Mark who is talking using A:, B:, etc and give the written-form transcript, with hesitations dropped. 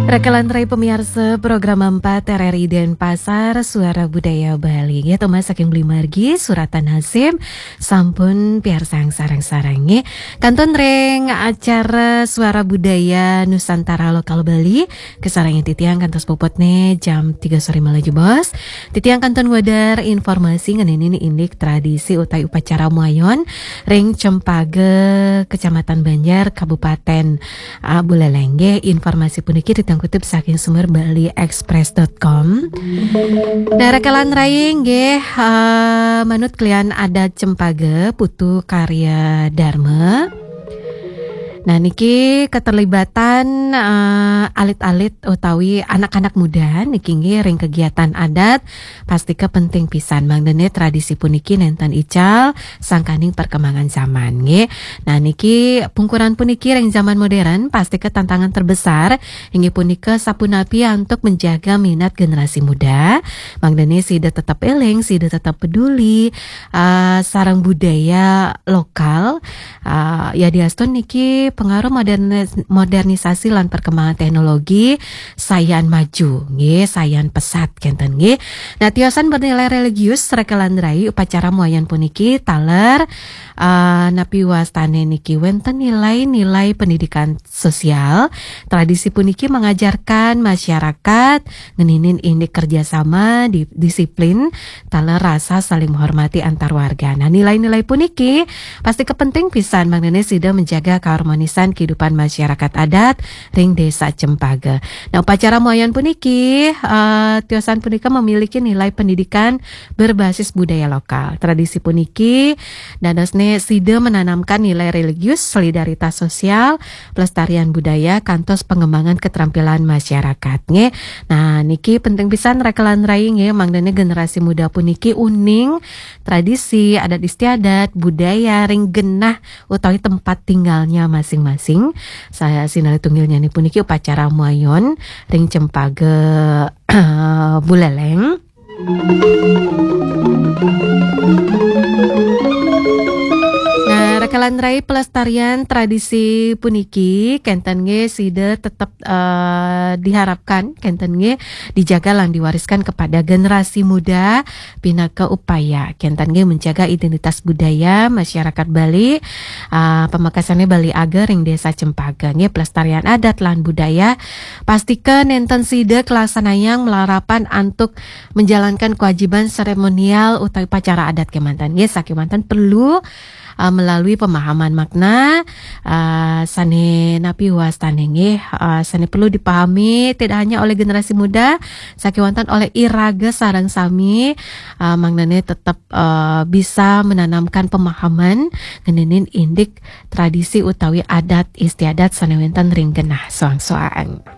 A: Rekelan pemirsa program 4 RRI Denpasar Suara Budaya Bali ya Thomas saking beli margi suratan hasim sampun piarsang sarang-sarangnya kanton reng acara Suara Budaya Nusantara Lokal Bali kesarangnya titiang kantos popotne jam 3 sore melaju bos titiang kanton wadar informasi ngenini indik tradisi utai upacara muayon reng Cempage Kecamatan Banjar Kabupaten Buleleng informasi puniki kutip saking sumber baliexpress.com. Nah, rekelan raing manut klian adat Cempage putu karya Dharma. Nah niki keterlibatan alit-alit utawi anak-anak muda niki ring kegiatan adat pasti penting pisan mangdene tradisi puniki nenten ical sangkaning perkembangan zaman nggih. Nah niki pungkuran puniki ring zaman modern pasti tantangan terbesar inggih punika sapunapi untuk menjaga minat generasi muda. Mangdene sida tetap eling, sida tetap peduli sarang budaya lokal ya diaston niki pengaruh modernisasi lan perkembangan teknologi sayan maju nggih sayan pesat kenten nggih. Nah tiosan bernilai religius rekelan rai upacara muayan puniki taler napi wastane niki wenten nilai-nilai pendidikan sosial. Tradisi puniki mengajarkan masyarakat ngeninin indik kerjasama disiplin taler rasa saling menghormati antar warga. Nah nilai-nilai puniki pasti kepenting pisan mangdene sida menjaga keharmonisan kehidupan masyarakat adat ring desa Cempage. Nah upacara muayan puniki tiosan punika memiliki nilai pendidikan berbasis budaya lokal. Tradisi puniki dadosne sida menanamkan nilai religius, solidaritas sosial, pelestarian budaya kantos pengembangan keterampilan masyarakat nge. Nah niki penting pisan rekelan rai nge mangdene generasi muda puniki uning tradisi adat istiadat budaya ring genah utawi tempat tinggalnya masing-masing. Saya sinali tunggilnya nih puniki upacara muayon ring Cempage Buleleng. Rekelan rai pelestarian tradisi puniki kenten nge sida tetap diharapkan kenten nge dijaga lan diwariskan kepada generasi muda pinaka upaya kenten nge menjaga identitas budaya masyarakat Bali pemekasannya Bali Ager ring desa Cempage nge pelestarian adat lan budaya pastikan enten sida kelaksanayang melarapan untuk menjalankan kewajiban seremonial utawi upacara adat kemantan nge sakimantan perlu melalui pemahaman makna sane napi wastane nggih sane perlu dipahami tidak hanya oleh generasi muda sakiwantan oleh iraga sareng sami mangdane tetap bisa menanamkan pemahaman ngenenin indik tradisi utawi adat istiadat sane wenten ring genah soang-soang.